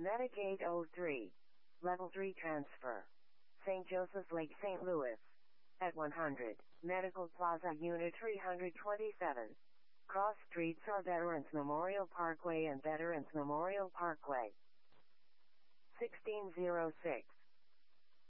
Metagate 03. Level 3 transfer. St. Joseph's Lake, St. Louis. At 100. Medical Plaza Unit 327. Cross streets are Veterans Memorial Parkway and Veterans Memorial Parkway. 1606.